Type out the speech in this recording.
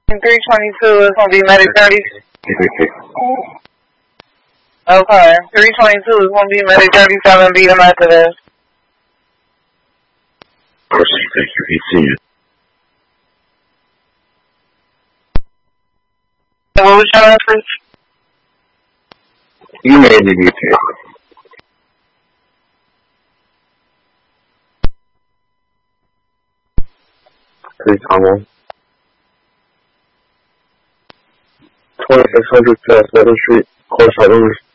322 is going to be Medic 30. Okay. 322 is going to be Medic 37, beat him after this. Thank you. He's seen you. What was your message? You made the UK. Please come on. 2600 South Meadow Street, close out numbers.